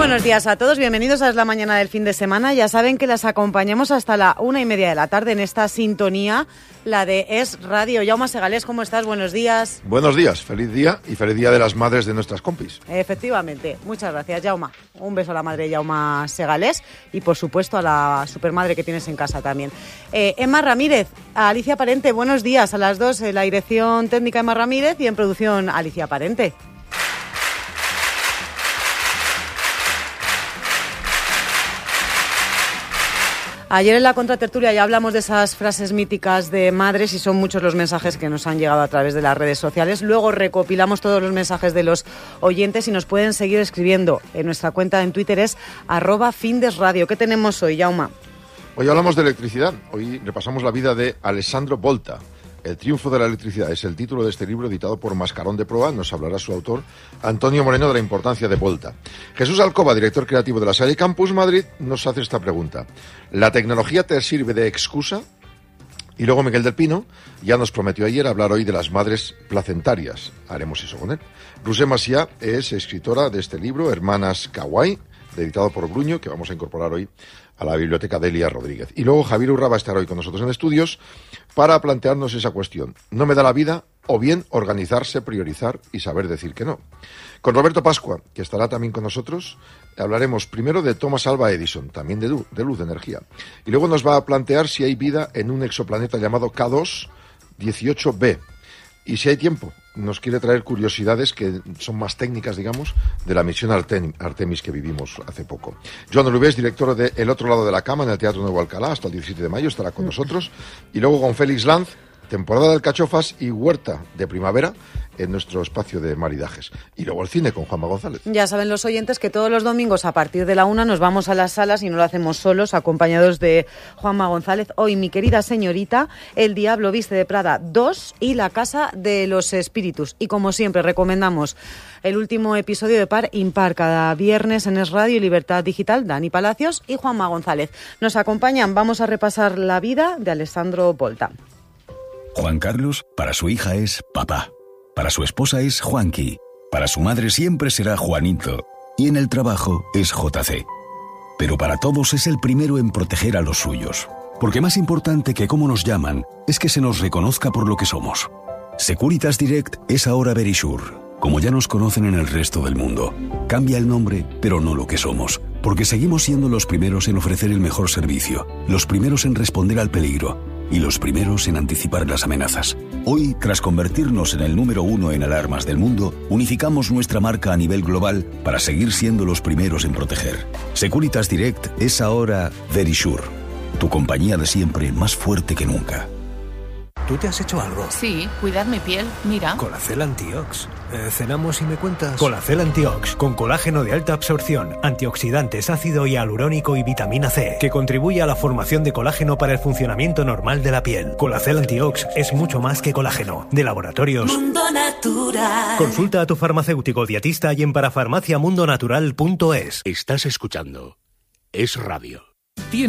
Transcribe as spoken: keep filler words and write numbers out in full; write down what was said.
buenos días a todos, bienvenidos a Es la Mañana del fin de semana. Ya saben que las acompañamos hasta la una y media de la tarde en esta sintonía, la de Es Radio. Jaume Segalés, ¿cómo estás? Buenos días. Buenos días, feliz día y feliz día de las madres de nuestras compis. Efectivamente, muchas gracias, Jaume. Un beso a la madre de Jaume Segalés y por supuesto a la supermadre que tienes en casa también. Eh, Emma Ramírez, a Alicia Parente, buenos días a las dos, en la dirección técnica Emma Ramírez y en producción Alicia Parente. Ayer en la contratertulia ya hablamos de esas frases míticas de madres y son muchos los mensajes que nos han llegado a través de las redes sociales. Luego recopilamos todos los mensajes de los oyentes y nos pueden seguir escribiendo. En nuestra cuenta en Twitter es arroba findesradio. ¿Qué tenemos hoy, Jaume? Hoy hablamos de electricidad. Hoy repasamos la vida de Alessandro Volta. El triunfo de la electricidad es el título de este libro editado por Mascarón de Proa. Nos hablará su autor, Antonio Moreno, de la importancia de Volta. Jesús Alcoba, director creativo de la Salle Campus Madrid, nos hace esta pregunta. ¿La tecnología te sirve de excusa? Y luego Miguel del Pino ya nos prometió ayer hablar hoy de las madres placentarias. Haremos eso con él. Rusé Macià es escritora de este libro, Hermanas Kawaii, editado por Bruño, que vamos a incorporar hoy a la biblioteca de Elia Rodríguez. Y luego Javier Urra va a estar hoy con nosotros en estudios para plantearnos esa cuestión. ¿No me da la vida? O bien organizarse, priorizar y saber decir que no. Con Roberto Pascua, que estará también con nosotros, hablaremos primero de Thomas Alva Edison, también de luz, de luz, de energía. Y luego nos va a plantear si hay vida en un exoplaneta llamado K dos dieciocho b. Y si hay tiempo, nos quiere traer curiosidades que son más técnicas, digamos, de la misión Artemis que vivimos hace poco. Joan Olivés, director de El otro lado de la cama en el Teatro Nuevo Alcalá, hasta el diecisiete de mayo, estará con nosotros. Y luego con Félix Lanz, temporada de alcachofas y huerta de primavera en nuestro espacio de maridajes. Y luego el cine con Juanma González. Ya saben los oyentes que todos los domingos a partir de la una nos vamos a las salas y no lo hacemos solos, acompañados de Juanma González. Hoy, Mi querida señorita, El diablo viste de Prada dos y La casa de los espíritus. Y como siempre recomendamos el último episodio de Par Impar cada viernes en Es Radio y Libertad Digital. Dani Palacios y Juanma González nos acompañan. Vamos a repasar la vida de Alessandro Volta. Juan Carlos, para su hija es papá. Para su esposa es Juanqui. Para su madre siempre será Juanito. Y en el trabajo es J C. Pero para todos es el primero en proteger a los suyos. Porque más importante que cómo nos llaman es que se nos reconozca por lo que somos. Securitas Direct es ahora Verisure, como ya nos conocen en el resto del mundo. Cambia el nombre, pero no lo que somos. Porque seguimos siendo los primeros en ofrecer el mejor servicio, los primeros en responder al peligro y los primeros en anticipar las amenazas. Hoy, tras convertirnos en el número uno en alarmas del mundo, unificamos nuestra marca a nivel global para seguir siendo los primeros en proteger. Securitas Direct es ahora Verisure, tu compañía de siempre más fuerte que nunca. ¿Tú te has hecho algo? Sí, cuidar mi piel, mira. Colacel Antiox. Eh, ¿Cenamos y me cuentas? Colacel Antiox, con colágeno de alta absorción, antioxidantes, ácido hialurónico y vitamina C, que contribuye a la formación de colágeno para el funcionamiento normal de la piel. Colacel Antiox es mucho más que colágeno. De Laboratorios Mundo Natural. Consulta a tu farmacéutico dietista y en parafarmacia mundo natural punto es. Estás escuchando Es Radio.